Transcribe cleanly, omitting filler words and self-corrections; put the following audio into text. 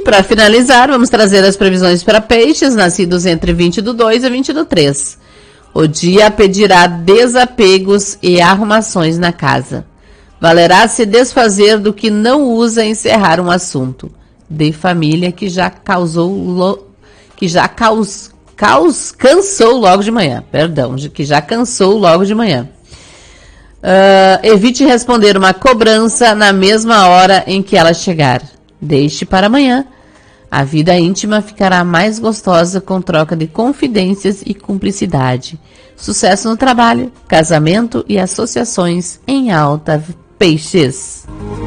para finalizar, vamos trazer as previsões para peixes, nascidos entre 20/2 e 20/3. O dia pedirá desapegos e arrumações na casa. Valerá se desfazer do que não usa e encerrar um assunto de família que já cansou logo de manhã. Evite responder uma cobrança na mesma hora em que ela chegar. Deixe para amanhã. A vida íntima ficará mais gostosa com troca de confidências e cumplicidade. Sucesso no trabalho, casamento e associações em alta, peixes.